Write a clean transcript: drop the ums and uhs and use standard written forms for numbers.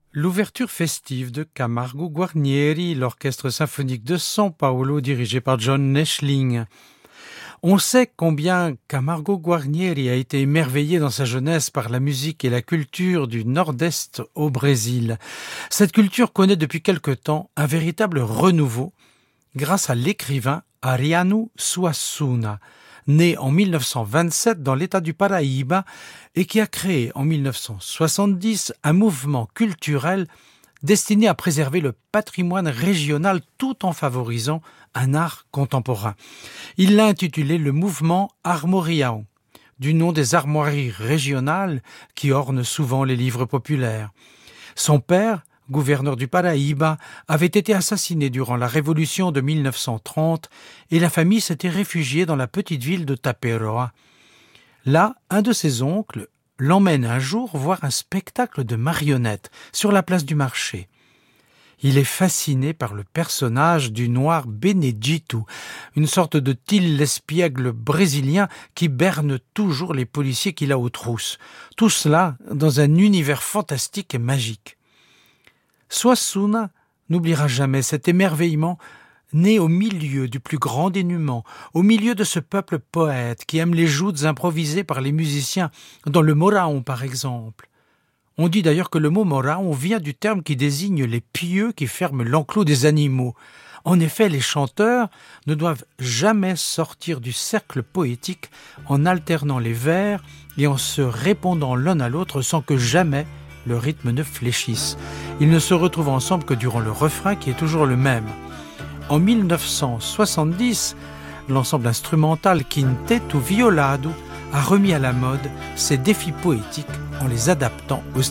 L'ouverture festive de Camargo Guarnieri, l'orchestre symphonique de São Paulo dirigé par John Neschling. On sait combien Camargo Guarnieri a été émerveillé dans sa jeunesse par la musique et la culture du Nord-Est au Brésil. Cette culture connaît depuis quelque temps un véritable renouveau grâce à l'écrivain Ariano Suassuna, né en 1927 dans l'État du Paraíba et qui a créé en 1970 un mouvement culturel destiné à préserver le patrimoine régional tout en favorisant un art contemporain. Il l'a intitulé le mouvement Armorião, du nom des armoiries régionales qui ornent souvent les livres populaires. Son père, gouverneur du Paraíba, avait été assassiné durant la révolution de 1930 et la famille s'était réfugiée dans la petite ville de Taperoá. Là, un de ses oncles l'emmène un jour voir un spectacle de marionnettes sur la place du marché. Il est fasciné par le personnage du noir Benedito, une sorte de Till l'espiègle brésilien qui berne toujours les policiers qu'il a aux trousses. Tout cela dans un univers fantastique et magique. Suassuna n'oubliera jamais cet émerveillement né au milieu du plus grand dénuement, au milieu de ce peuple poète qui aime les joutes improvisées par les musiciens, dans le moraon par exemple. On dit d'ailleurs que le mot moraon vient du terme qui désigne les pieux qui ferment l'enclos des animaux. En effet, les chanteurs ne doivent jamais sortir du cercle poétique en alternant les vers et en se répondant l'un à l'autre sans que jamais le rythme ne fléchisse. Ils ne se retrouvent ensemble que durant le refrain qui est toujours le même. En 1970, l'ensemble instrumental Quinteto Violado a remis à la mode ces défis poétiques en les adaptant au